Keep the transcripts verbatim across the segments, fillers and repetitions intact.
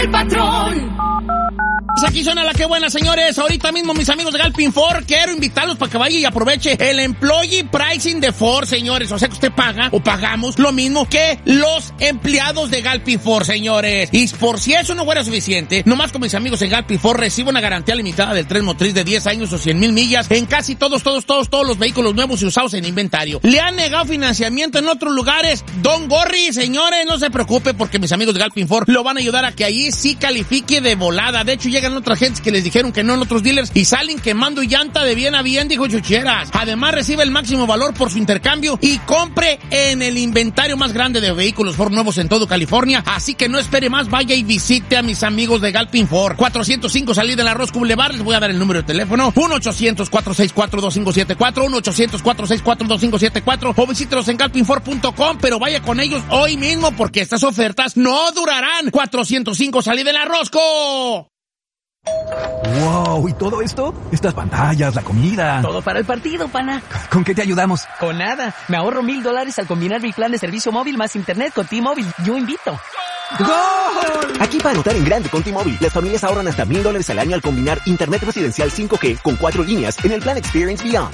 El patrón. Aquí suena la que buena, señores. Ahorita mismo, mis amigos de Galpin Ford, quiero invitarlos para que vaya y aproveche el Employee Pricing de Ford, señores. O sea que usted paga o pagamos lo mismo que los empleados de Galpin Ford, señores. Y por si eso no fuera suficiente, nomás con mis amigos de Galpin Ford recibo una garantía limitada del tren motriz de diez años o cien mil millas en casi todos, todos, todos, todos los vehículos nuevos y usados en inventario. ¿Le han negado financiamiento en otros lugares? Don Gorri, señores, no se preocupe porque mis amigos de Galpin Ford lo van a ayudar a que allí sí califique de volada. De hecho, llegan otras gentes que les dijeron que no en otros dealers y salen quemando llanta de bien a bien, dijo Chucheras. Además, recibe el máximo valor por su intercambio y compre en el inventario más grande de vehículos Ford nuevos en todo California. Así que no espere más, vaya y visite a mis amigos de Galpin Ford. cuatrocientos cinco Salida de la Roscoe Boulevard. Les voy a dar el número de teléfono. uno ochocientos, cuatrocientos sesenta y cuatro, dos cinco siete cuatro. uno ochocientos, cuatrocientos sesenta y cuatro, dos cinco siete cuatro. O visítelos en galpin ford punto com, pero vaya con ellos hoy mismo porque estas ofertas no durarán. cuatrocientos cinco Salida de la Roscoe. Wow, ¿y todo esto? Estas pantallas, la comida. Todo para el partido, pana. ¿Con qué te ayudamos? Con nada. Me ahorro mil dólares al combinar mi plan de servicio móvil más internet con T-Mobile. Yo invito. ¡Gol! Aquí para anotar en grande con T-Mobile, las familias ahorran hasta mil dólares al año al combinar internet residencial cinco G con cuatro líneas en el plan Experience Beyond.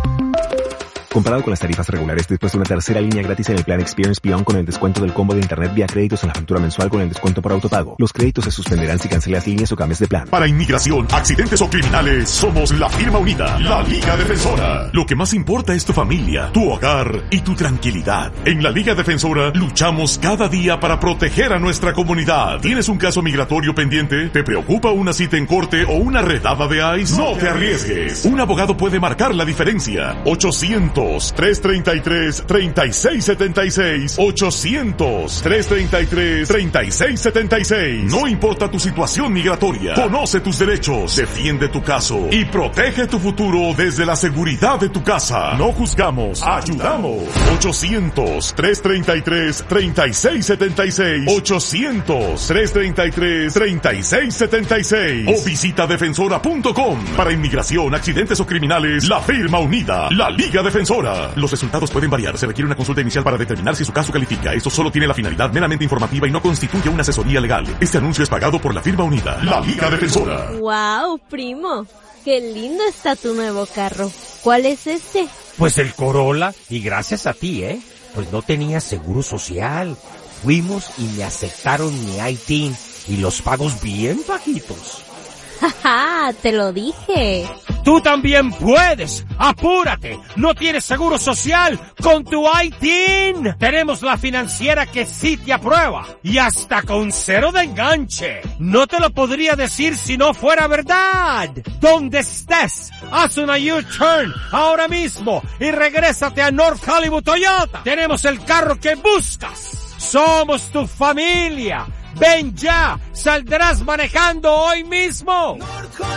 Comparado con las tarifas regulares, después de una tercera línea gratis en el plan Experience Beyond con el descuento del combo de internet vía créditos en la factura mensual con el descuento por autopago. Los créditos se suspenderán si cancelas líneas o cambies de plan. Para inmigración, accidentes o criminales, somos la firma unida, la Liga Defensora. Lo que más importa es tu familia, tu hogar y tu tranquilidad. En la Liga Defensora luchamos cada día para proteger a nuestra comunidad. ¿Tienes un caso migratorio pendiente? ¿Te preocupa una cita en corte o una redada de ICE? No te arriesgues. Un abogado puede marcar la diferencia. ochocientos, tres treinta y tres, treinta y seis setenta y seis. ochocientos, tres treinta y tres, treinta y seis setenta y seis. No importa tu situación migratoria. Conoce tus derechos, defiende tu caso y protege tu futuro desde la seguridad de tu casa. No juzgamos, ayudamos. ochocientos, tres treinta y tres, treinta y seis setenta y seis. ochocientos, tres treinta y tres, treinta y seis setenta y seis. O visita defensora punto com. Para inmigración, accidentes o criminales, la firma unida, la Liga Defensora. Los resultados pueden variar. Se requiere una consulta inicial para determinar si su caso califica. Esto solo tiene la finalidad meramente informativa y no constituye una asesoría legal. Este anuncio es pagado por la firma unida, la Liga Defensora. Wow, primo. Qué lindo está tu nuevo carro. ¿Cuál es este? Pues el Corolla. Y gracias a ti, ¿eh? Pues no tenía seguro social. Fuimos y me aceptaron mi I T I N. Y los pagos bien bajitos. ¡Jaja! Te lo dije. Tú también puedes. ¡Apúrate! ¿No tienes seguro social con tu I T I N? Tenemos la financiera que sí te aprueba. Y hasta con cero de enganche. No te lo podría decir si no fuera verdad. Donde estés, haz una U-turn ahora mismo y regrésate a North Hollywood Toyota. Tenemos el carro que buscas. Somos tu familia. Ven ya, saldrás manejando hoy mismo.